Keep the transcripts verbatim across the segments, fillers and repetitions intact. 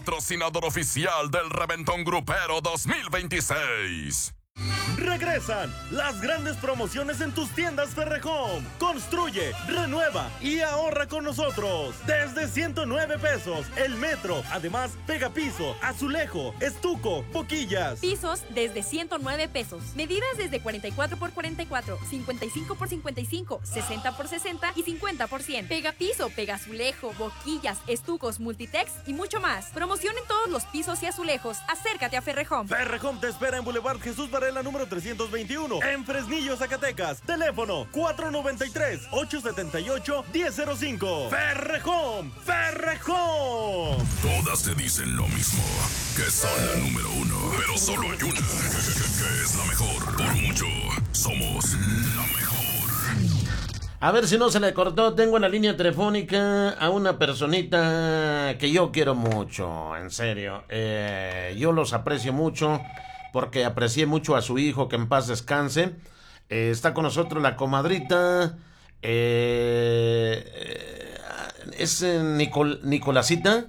patrocinador oficial del Reventón Grupero dos mil veintiséis. Regresan las grandes promociones en tus tiendas Ferrejón. Construye, renueva y ahorra con nosotros. Desde ciento nueve pesos el metro. Además, pega piso, azulejo, estuco, boquillas. Pisos desde ciento nueve pesos. Medidas desde cuarenta y cuatro por cuarenta y cuatro, cincuenta y cinco por cincuenta y cinco, sesenta por sesenta y cincuenta por cien. Pega piso, pega azulejo, boquillas, estucos, multitex y mucho más. Promoción en todos los pisos y azulejos. Acércate a Ferrejón. Ferrejón te espera en Boulevard Jesús Varela número trescientos veintiuno, en Fresnillo, Zacatecas. Teléfono cuatro noventa y tres, ocho setenta y ocho, diez cero cinco. Ferrejón, Ferrejón. Todas te dicen lo mismo, que son la número uno, pero solo hay una que es la mejor. Por mucho, somos la mejor. A ver si no se le cortó. Tengo en la línea telefónica a una personita que yo quiero mucho, en serio. Eh, yo los aprecio mucho porque aprecié mucho a su hijo, que en paz descanse. Eh, está con nosotros la comadrita. Eh, eh, ¿Es eh, Nicol Nicolásita?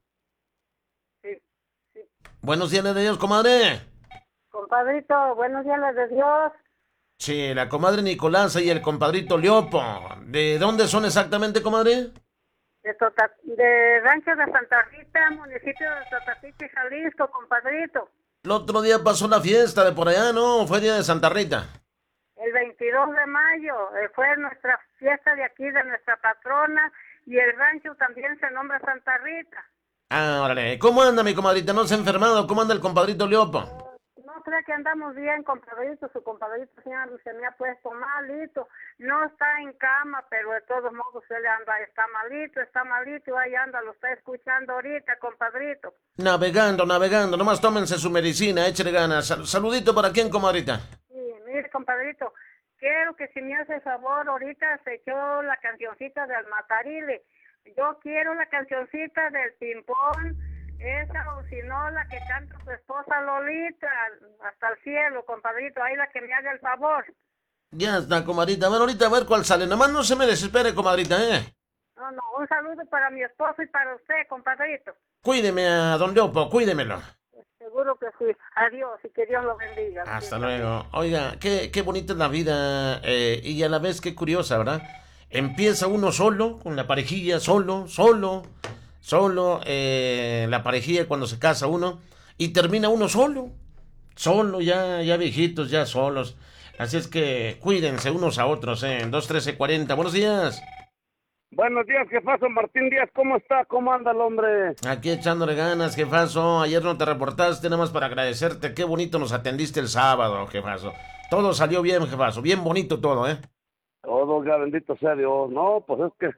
Sí, sí. Buenos días de Dios, comadre. Compadrito, buenos días de Dios. Sí, la comadre Nicolasa y el compadrito Leopo. ¿De dónde son exactamente, comadre? De, Tota, de Rancho de Santa Rita, municipio de Totatiche, Jalisco, compadrito. El otro día pasó la fiesta de por allá, ¿no? Fue día de Santa Rita. El veintidós de mayo eh, fue nuestra fiesta de aquí, de nuestra patrona, y el rancho también se nombra Santa Rita. Ah, órale. ¿Cómo anda mi comadrita? ¿No se ha enfermado? ¿Cómo anda el compadrito Leopo? No creo que andamos bien, compadrito. Su compadrito se me ha puesto malito. No está en cama, pero de todos modos se le anda, está malito, está malito, ahí anda, lo está escuchando ahorita, compadrito. Navegando, navegando, nomás tómense su medicina, échale ganas. Sal saludito para quién, comadrita. Sí, mire, compadrito, quiero que si me hace favor, ahorita se echó la cancioncita del Matarile. Yo quiero la cancioncita del Pimpón, esa o si no, la que canta su esposa Lolita, hasta el cielo, compadrito, ahí la que me haga el favor. Ya está, comadrita. A ver, ahorita a ver cuál sale. Nomás no se me desespere, comadrita, ¿eh? No, no, un saludo para mi esposo y para usted, compadrito. Cuídeme a don Leopo, cuídemelo. Seguro que sí. Adiós y que Dios lo bendiga. Hasta luego. Oiga, qué, qué bonita es la vida eh, y a la vez qué curiosa, ¿verdad? Empieza uno solo, con la parejilla, solo, solo, solo, eh, la parejilla cuando se casa uno, y termina uno solo, solo, ya, ya viejitos, ya solos. Así es que cuídense unos a otros, ¿eh? En dos trece cuarenta. Buenos días. Buenos días, jefazo Martín Díaz. ¿Cómo está? ¿Cómo anda el hombre? Aquí echándole ganas, jefazo. Ayer no te reportaste, nada más para agradecerte. Qué bonito nos atendiste el sábado, jefazo. Todo salió bien, jefazo. Bien bonito todo, ¿eh? Todo, ya bendito sea Dios. No, pues es que...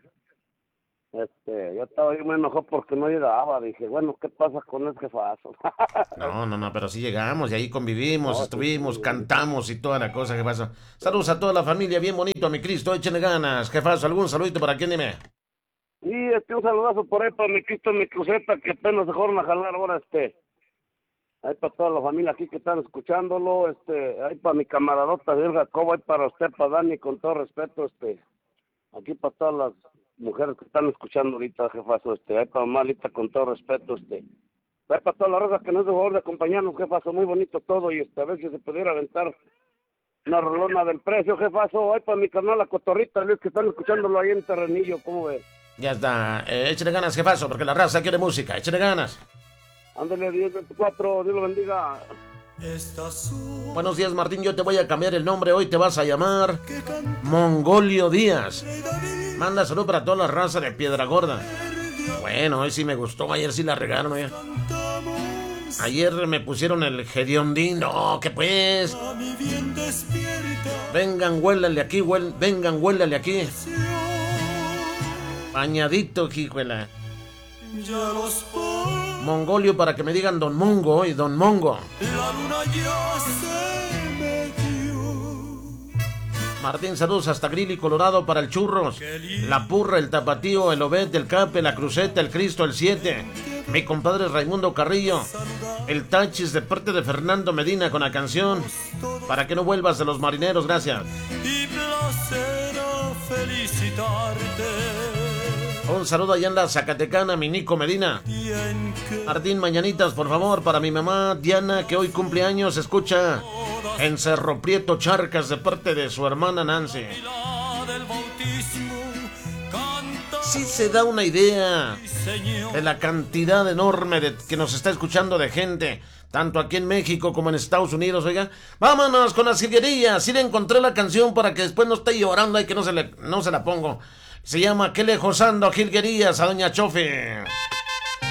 Este, yo estaba yo me enojó porque no llegaba. Dije, bueno, ¿qué pasa con el jefazo? No, no, no, pero sí llegamos y ahí convivimos, no, estuvimos, sí, sí, cantamos y toda la cosa, jefazo. Saludos a toda la familia, bien bonito, a mi Cristo, échenle ganas, jefazo. ¿Algún saludito para quién, dime? Sí, este, un saludazo por ahí para mi Cristo, mi cruceta, que apenas se fueron a jalar ahora, este. Ahí para toda la familia aquí que están escuchándolo, este, ahí para mi camaradota de Jacobo, ahí para usted, para Dani, con todo respeto, este. Aquí para todas las mujeres que están escuchando ahorita, jefazo, este, ahí para Malita, con todo respeto, este. Ahí para toda la raza que nos de favor de acompañarnos, jefazo, muy bonito todo, y este, a ver si se pudiera aventar una rolona del precio, jefazo, ahí para mi canal La Cotorrita, Luis, que están escuchándolo ahí en Terrenillo, ¿cómo ves? Ya está, eh, échale ganas, jefazo, porque la raza quiere música, échale ganas. Ándale, diez veinticuatro, Dios lo bendiga. Buenos días, Martín, yo te voy a cambiar el nombre, hoy te vas a llamar Mongolio Díaz. Manda salud para toda la raza de Piedra Gorda. Bueno, hoy sí me gustó, ayer sí la regaron, oye. Ayer me pusieron el Gediondín, no, que pues. Vengan, huélale aquí, huel, vengan, huélale aquí. Bañadito, hijuela. Mongolio para que me digan Don Mongo y Don Mongo. La luna ya se metió. Martín, saludos hasta Grilly, Colorado para el Churros, la Purra, el Tapatío, el Obed, el Cape, la Cruceta, el Cristo, el siete. Mi compadre Raimundo Carrillo, el Tachis de parte de Fernando Medina con la canción Para que no vuelvas de los marineros, gracias. Y placer a felicitarte. Un saludo allá en la Zacatecana, mi Nico Medina. Martín, mañanitas, por favor, para mi mamá Diana, que hoy cumple años, escucha en Cerro Prieto, Charcas, de parte de su hermana Nancy. Sí se da una idea de la cantidad enorme de, que nos está escuchando de gente, tanto aquí en México como en Estados Unidos, oiga. Vámonos con las jilguerillas. Sí le encontré la canción para que después no esté llorando y que no se, le, no se la pongo. Se llama ¿Qué lejos ando, jilguerías? A doña Chofe.